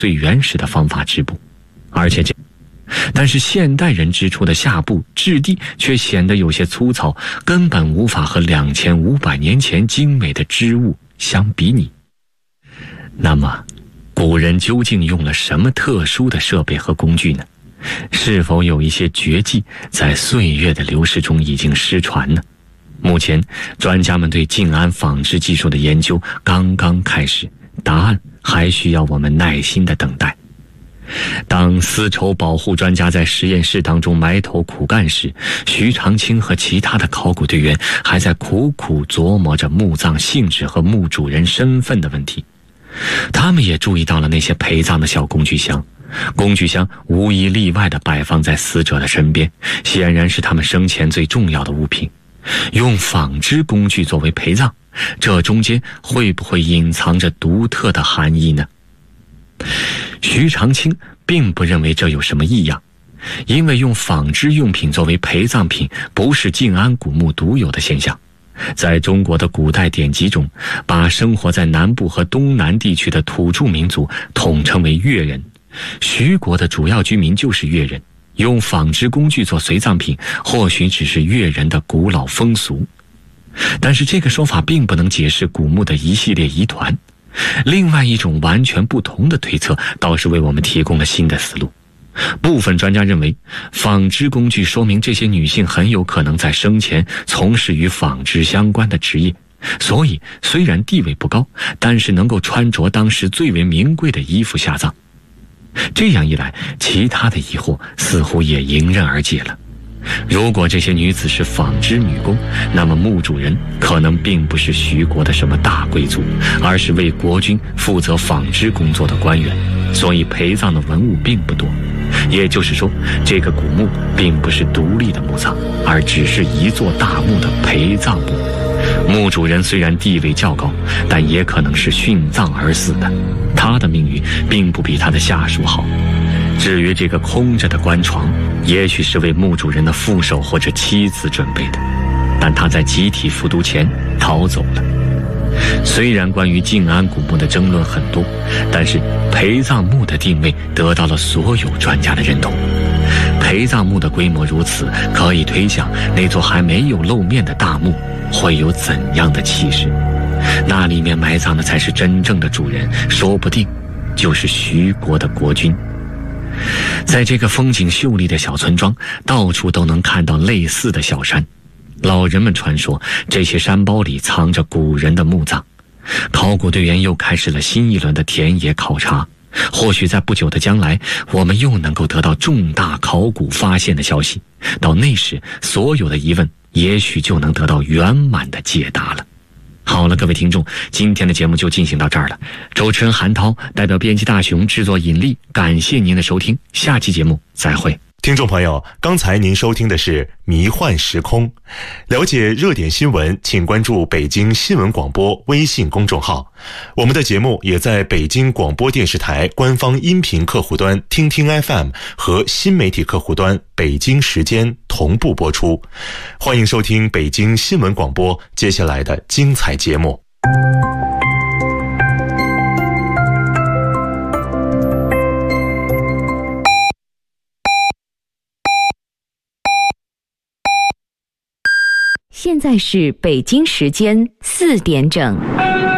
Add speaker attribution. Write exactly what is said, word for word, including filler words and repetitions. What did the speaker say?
Speaker 1: 最原始的方法织布，而且这但是现代人织出的夏布质地却显得有些粗糙，根本无法和两千五百年前精美的织物相比拟。那么古人究竟用了什么特殊的设备和工具呢？是否有一些绝技在岁月的流逝中已经失传呢？目前专家们对静安纺织技术的研究刚刚开始，答案还需要我们耐心的等待。当丝绸保护专家在实验室当中埋头苦干时，徐长卿和其他的考古队员还在苦苦琢磨着墓葬性质和墓主人身份的问题。他们也注意到了那些陪葬的小工具箱，工具箱无一例外地摆放在死者的身边，显然是他们生前最重要的物品。用纺织工具作为陪葬，这中间会不会隐藏着独特的含义呢？徐长卿并不认为这有什么异样，因为用纺织用品作为陪葬品不是静安古墓独有的现象。在中国的古代典籍中，把生活在南部和东南地区的土著民族统称为越人，徐国的主要居民就是越人，用纺织工具做随葬品或许只是越人的古老风俗。但是这个说法并不能解释古墓的一系列疑团。另外一种完全不同的推测倒是为我们提供了新的思路。部分专家认为，纺织工具说明这些女性很有可能在生前从事与纺织相关的职业，所以虽然地位不高，但是能够穿着当时最为名贵的衣服下葬。这样一来，其他的疑惑似乎也迎刃而解了。如果这些女子是纺织女工，那么墓主人可能并不是徐国的什么大贵族，而是为国君负责纺织工作的官员，所以陪葬的文物并不多。也就是说，这个古墓并不是独立的墓葬，而只是一座大墓的陪葬墓。墓主人虽然地位较高，但也可能是殉葬而死的，他的命运并不比他的下属好。至于这个空着的棺床，也许是为墓主人的副手或者妻子准备的，但他在集体服毒前逃走了。虽然关于静安古墓的争论很多，但是陪葬墓的定位得到了所有专家的认同。陪葬墓的规模如此，可以推想那座还没有露面的大墓会有怎样的气势。那里面埋葬的才是真正的主人，说不定就是徐国的国君。在这个风景秀丽的小村庄，到处都能看到类似的小山。老人们传说，这些山包里藏着古人的墓葬。考古队员又开始了新一轮的田野考察，或许在不久的将来，我们又能够得到重大考古发现的消息。到那时，所有的疑问也许就能得到圆满的解答了。好了，各位听众，今天的节目就进行到这儿了。主持人韩涛代表编辑大熊制作引力，感谢您的收听，下期节目再会。
Speaker 2: 听众朋友，刚才您收听的是《迷幻时空》，了解热点新闻，请关注北京新闻广播微信公众号。我们的节目也在北京广播电视台官方音频客户端听听 F M 和新媒体客户端北京时间同步播出。欢迎收听北京新闻广播接下来的精彩节目。
Speaker 3: 现在是北京时间四点整。